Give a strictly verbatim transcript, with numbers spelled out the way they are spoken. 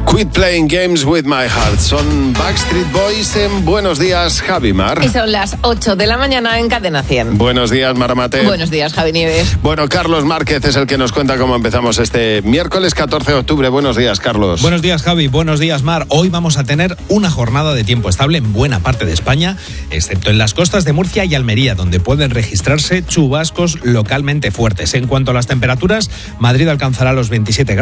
Quit Playing Games with My Heart. Son Backstreet Boys en Buenos Días, Javi Mar. Y son las ocho de la mañana en Cadena cien. Buenos días, Maramate. Buenos días, Javi Nieves. Bueno, Carlos Márquez es el que nos cuenta cómo empezamos este miércoles catorce de octubre. Buenos días, Carlos. Buenos días, Javi. Buenos días, Mar. Hoy vamos a tener una jornada de tiempo estable en buena parte de España, excepto en las costas de Murcia y Almería, donde pueden registrarse chubascos localmente fuertes. En cuanto a las temperaturas, Madrid alcanzará los veintisiete grados.